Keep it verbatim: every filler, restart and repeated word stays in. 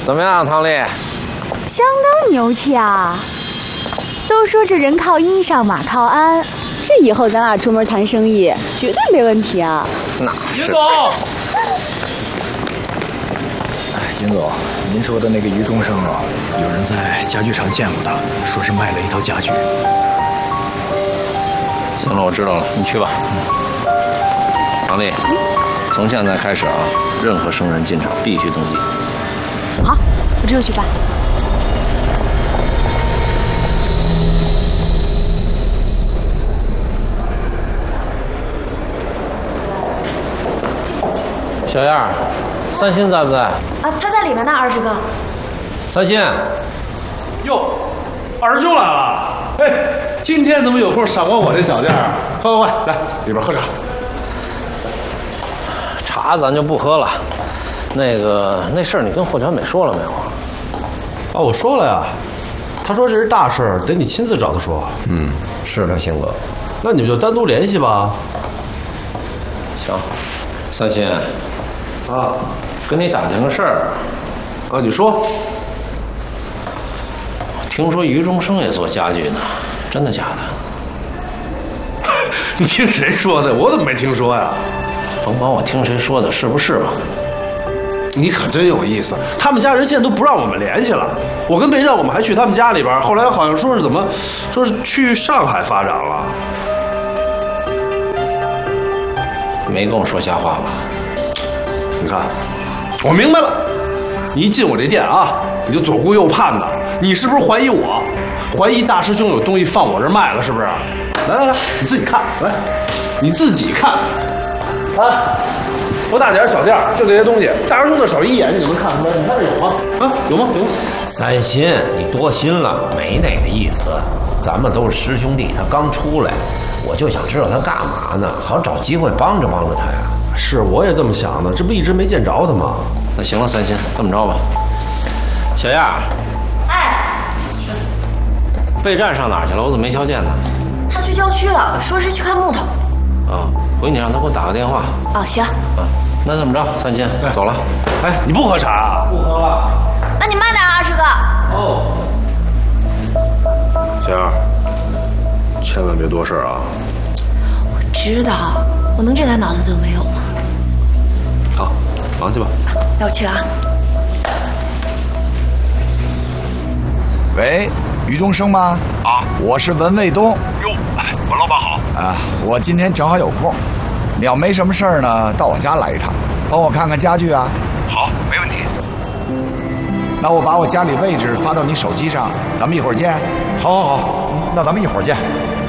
怎么样，唐丽？ 相当牛气啊！都说这人靠衣裳，马靠鞍，这以后咱俩出门谈生意绝对没问题啊！ 那是。 尹总， 哎，尹总，您说的那个于中生啊， 有人在家具厂见过他，说是卖了一套家具。 行了，我知道了，你去吧。嗯。唐丽，从现在开始啊，任何生人进场必须登记。 好，我这就去办。 小燕，三星在不在？ 啊，他在里面呢，二师哥。 三星， 哟，二师兄来了！哎，今天怎么有空赏光我这小店啊？快快快，来里边喝茶。 茶咱就不喝了。那个那事儿你跟霍全美说了没有啊？ 啊，我说了呀。他说这是大事儿，得你亲自找他说。 嗯，是他性格。 那你们就单独联系吧。 行，三星。 啊， 跟你打听个事儿。 啊，你说。 听说于中生也做家具呢，真的假的？ 你听谁说的？我怎么没听说呀？ 甭管我听谁说的，是不是吧？ 你可真有意思，他们家人现在都不让我们联系了。我跟贝让我们还去他们家里边，后来好像说是怎么，说是去上海发展了。 没跟我说瞎话吧？ 你看，我明白了。你一进我这店啊，你就左顾右盼的，你是不是怀疑我？怀疑大师兄有东西放我这儿卖了，是不是？来来来，你自己看，来，你自己看。啊，不大点小店就这些东西，大师兄的手一眼你就能看出来。你看这有吗？啊，有吗？有吗？ 三心，你多心了，没那个意思。咱们都是师兄弟，他刚出来，我就想知道他干嘛呢，好找机会帮着帮着他呀。 是，我也这么想的，这不一直没见着他吗？ 那行了，三心，这么着吧，小燕。 哎， 备战上哪儿去了？我怎么没瞧见呢？ 他去郊区了，说是去看木头。 啊，回你让他给我打个电话。 哦，行。 啊，那这么着，三心，走了。 哎，你不喝茶啊？ 不喝了。 那你慢点，二师哥。 哦。 小燕，千万别多事啊。 我知道，我能这点脑子都没有吗？ 好，忙去吧。 那我去了啊。 喂，于中生吗？ 啊， 我是文卫东。 哟，哎，文老板好。 啊，我今天正好有空，你要没什么事儿呢，到我家来一趟，帮我看看家具啊。 好，没问题。 那我把我家里位置发到你手机上，咱们一会儿见。 好好好，那咱们一会儿见。